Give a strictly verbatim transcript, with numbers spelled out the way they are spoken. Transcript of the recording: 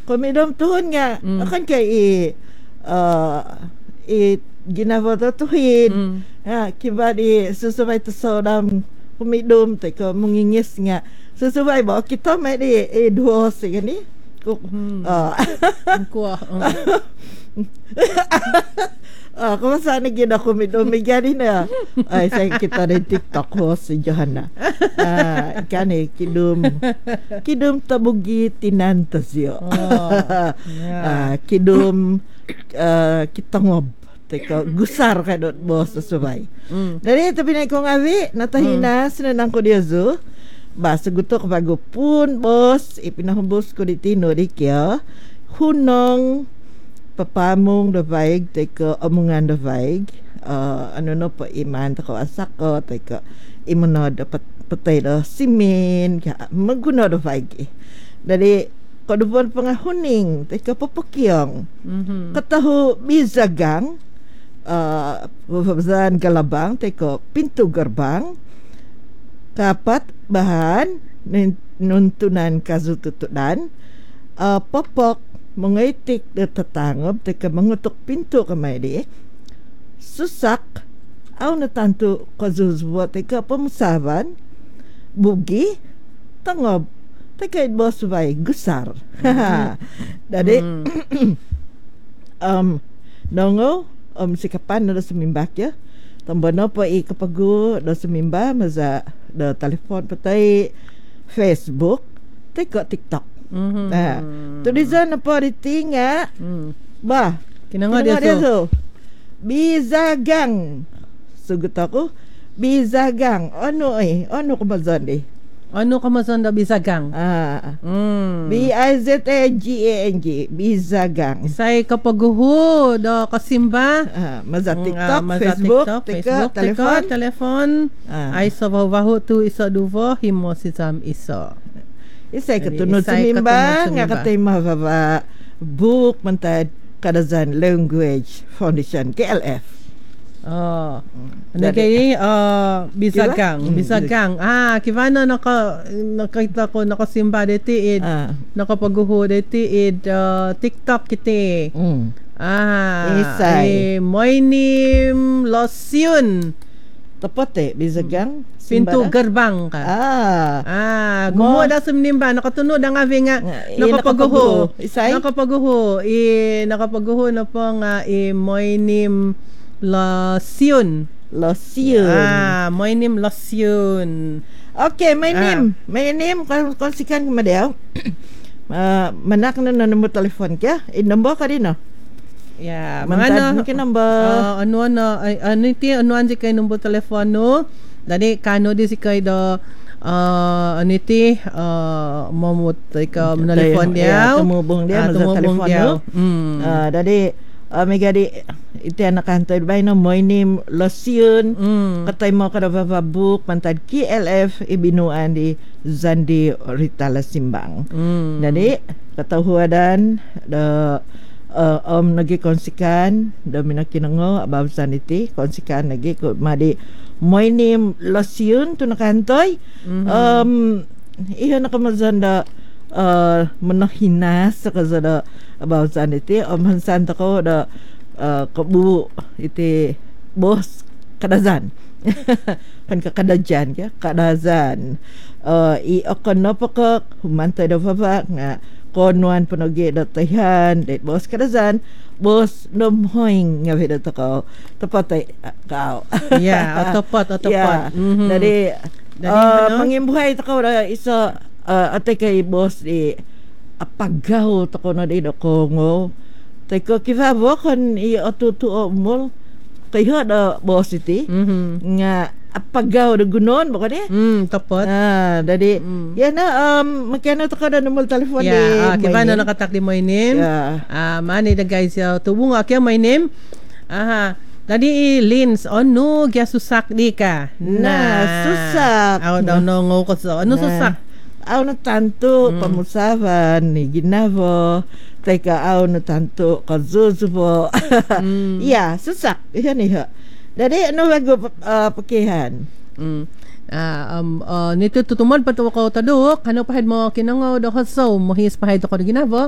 Komidom tuhun nga. Mm. Akan kay i uh, i ginavo to tuhin. Mm. Ha, kiba di susubay to sodam komidom te ko mungingis nga. Susubay ba kita may di i duo si gani. Ko Hmm. ah. Kuah. Ah, kung saan na gina komidom may gani na. Ay sa kita rin TikTok host si Johanna. Ah, kani kidum kidum tabugi tinantasyo. Oh, yeah. Ah, kidum uh, kitangob teka gusar ka dot boss sa subay. Mm. Dari tapi na ko ngawi natahina mm. sinanang ko dia zo. Ba seguto bago pun boss ipinahubos ko ditino di kya hunong papamong da vaig teka omongan da vaig uh, ano no pa iman ta ko asako teka imono da pat patay da simin ka maguna da vaig eh. Dari kadupon pangahuning teka papakyong Mhm. kataho bizagang uh, pabazan galabang teko pintu gerbang kapat bahan nuntunan kazututudan uh, popok mengaitik de tetangop teka mengutuk pintu kamay di susak au natantu kazuzwa teka pemusaban bugi tangob teka bos bay gusar jadi um nongo um sikapan na sumimbak ya tambano pa i kapagu do sumimba maza do telefon patay Facebook teka TikTok. Mhm. Nah, tu di sana pa ritinga Mm. bah Kinanga dia tu. Bizagang sugut ako bizagang ano eh ano ko bazan eh Ano ka masanda bisagang? ah Mm. B I Z A G A N G bizagang Say kapaguho do kasimba. ah maza Mm, TikTok ah, maza Facebook TikTok, teka Facebook, telefon teka, telefon. Ah. Ay sa babaho tu isa duvo himo si sam iso. isay Jadi, katunod sa isay mimba katunod sa nga mimba. katay mababa book mantad Kadazan Language Foundation K L F. Oh. Ano Dari- kay uh, bisagang, Diba? Mm, bisagang. Ah, kivana naka nakita ko nakasimba deti id Ah. nakapaguho deti id uh, TikTok kiti. Mm. Ah, Isay. eh, moinim losyun. Tapat eh, bisagang Pintu Simbara? gerbang ka. Ah. Ah, Mo- gumo da sumnimba nakatunod ang avi nga Nga, eh, nakapaguho. nakapaguho. Isay? Nakapaguho, i nakapaguho na po nga i moinim losyun. Losyun. Ah, moinim losyun. Okay, my Ah. name. My name, kung konsikan ko madayaw. Ah, manak na na number telefon kya. Eh, number ka rin, no? Yeah, Mantad mga mo ki number. Ah, ano ano ay ano iti ano anji kay number telepono. Dali kano di si kay do ah ano iti ah mamut ka menelpon dia. Tumubong dia, Ah, maza tumubong telefon dia. mo. Hmm. Ah, dadi, ah, may gadi, iti anak kantay bay no, my name, Losyun. Mm. Katay mo ka na bababuk, mantad K L F, ibinuan di Zandi Ritala Simbang. Mm. Jadi katahuadan da uh, om nagi konsikan da minakinango ababsan iti konsikan nagi ko madi my name Losyun tu nakantoy Mhm. um iya nakamazan da uh, menahinas sa kazada ababsan iti om hansan ta ko da uh, kabu iti bos kadazan kan kakadajan ya kadazan uh, i akan napa ka humantay da baba nga konuan panogi da tahan det bos kadazan bos nomhoing nga vida to ko tapatay kao Yeah, otopot, otopot. yeah. Mhm. Dari Dari uh, ano? mangimbuhay to ko da isa uh, atay kay bos di apagaw to ko na di do kongo tay ko kivavo kon i atutuo mo kayo da bos iti Mhm. nga apagaw da gunon baka ni Mm, topot. ah dadi Mm. yan na um magkano to ka da number telefon di Yeah, ah, my kiba na name. nakatak di my name. Yeah. Ah, mani da guys, uh, tubong akya my name. Aha. Tadi Lins, ano gya susak di ka? Na, susak. Aw daw no ngo ko so. Ano Na. susak? Aw na tanto Mm. pamusaban ni ginavo teka aw na tanto kazuzubo Mm. yeah susak yan iha dadi ano bago uh, pakihan Mm. Ah, um, uh, nito tutumad pa to ko taduk, ano pahid mo kinangaw do so, mohis pahid ko ginavo.